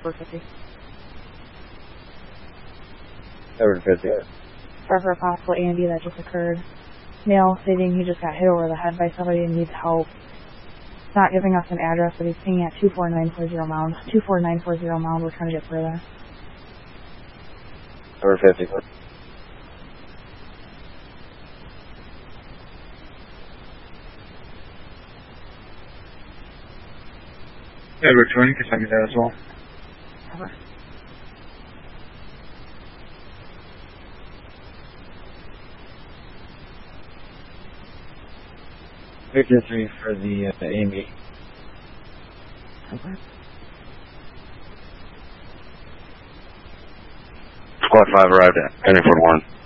Edward 50. Edward 50. For a possible A&D that just occurred. Male stating he just got hit over the head by somebody and needs help. Not giving us an address, but he's pinging at 24940 Mound. 24940 Mound, we're trying to get further. Edward 50. Edward 20, can send me that as well. Over. Victor 3 for the A&D. Over. Squad 5 arrived at Henry 41.